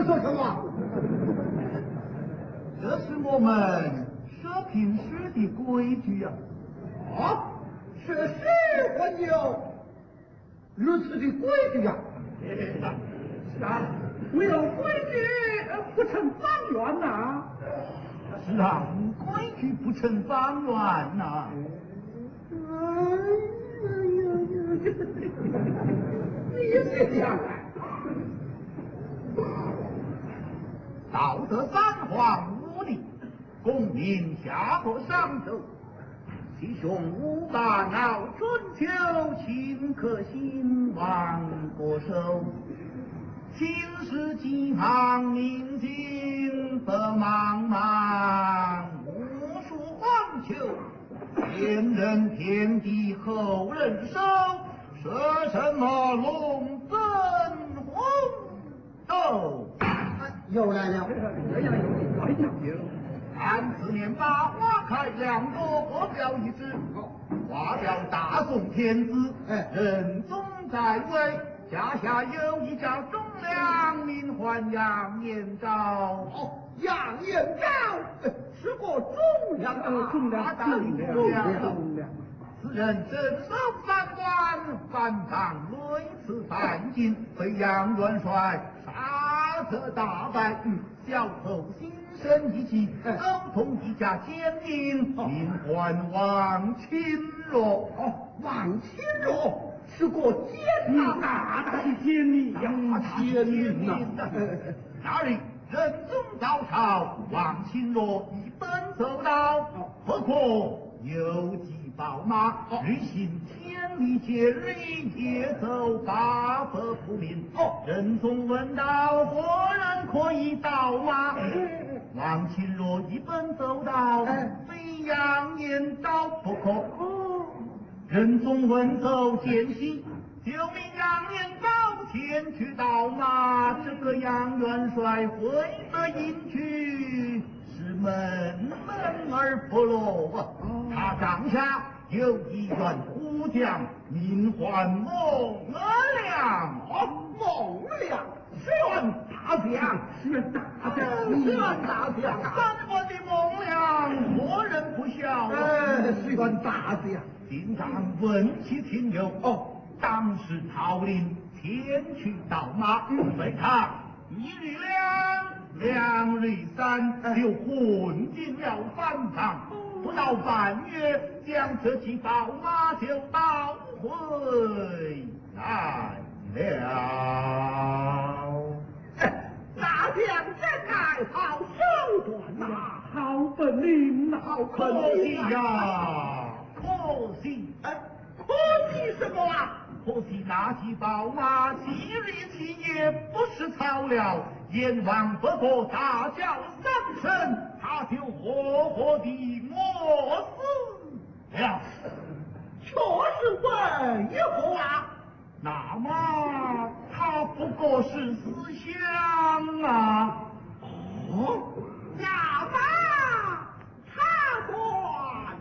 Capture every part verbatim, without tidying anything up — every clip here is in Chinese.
说什么？ 这是我们舍平时的规矩呀、 啊。啊，是是还有如此的规矩呀、 啊？是啊，没有规矩不成方圆呐、啊。 是啊，规矩不成方圆呐。 哎呀呀呀！你也这样啊？ 道德三皇五帝，功名下过商周。其兄五霸闹春秋，顷刻兴亡国手。秦时几行明镜色茫茫，无数黄秋。先人天地后人收，说什么龙争虎斗？ 又来了。 哎呀，哎呀， 看此年八花开，两朵合表一枝。花表大宋天子， 哎， 仁宗在位，家下有一家忠良，名唤杨延昭。 哦，杨延昭是个忠良啊，忠良， 忠良，忠良。 此人镇守三关，反抗屡次犯禁，被杨元帅杀得大败。嗯，小偷心生一计，沟通一家奸民，名唤王钦若。 哦，王钦若是个奸呐， 大大的奸民呀， 奸民呐！那日仁宗早朝，王钦若一本奏道，何况有计宝马，日行千里千里，夜走八百步民。哦，仁宗问道：何人可以盗马？王钦若一本奏道：非杨延昭不可。哦，仁宗闻奏见喜，就命杨延昭前去盗马。这个杨元帅会得引去，是闷闷而不乐啊。他帐下有一员武将，名唤孟良。 哦，孟良是员大将， 是大将， 是员大将啊！ 三国的孟良，何人不晓啊？ 哎，是员大将。 金章闻其听有，哦，当时号令前去盗马，被他一日两，两日三，就混进了反场。不到半月，将这骑宝马就盗回来了。 大将真乃好手段呐， 好本领呐，好可惜呀，可惜， 哎，可惜什么啊？ 可惜那骑宝马七日七夜不食草料，阎王不过大叫三声，他就活活地饿死了。 确实为何啊？ 那么他不过是思想啊。 哦，那么他管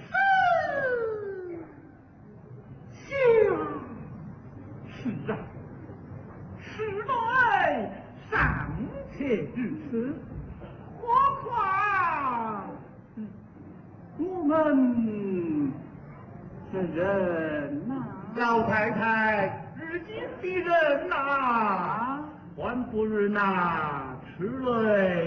是想。 是啊，时来尚且如此，何况我们这人呐、啊？ 老太太，如今的人呐、啊，还不如那吃嘞